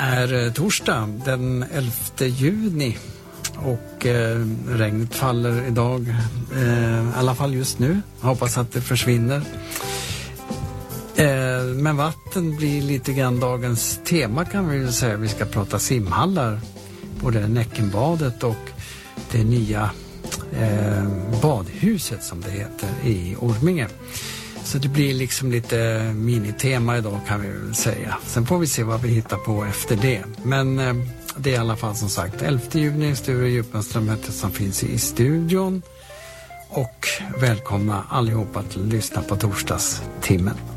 är torsdag den 11 juni och regnet faller idag, i alla fall just nu. Hoppas att det försvinner. Men vatten blir lite grann dagens tema, kan vi väl säga. Vi ska prata simhallar, både Näckenbadet och det nya badhuset som det heter i Orminge. Så det blir liksom lite minitema idag, kan vi väl säga. Sen får vi se vad vi hittar på efter det. Men det är i alla fall som sagt 11 juni, Sture Djupström som finns i studion. Och välkomna allihopa att lyssna på torsdagstimmen.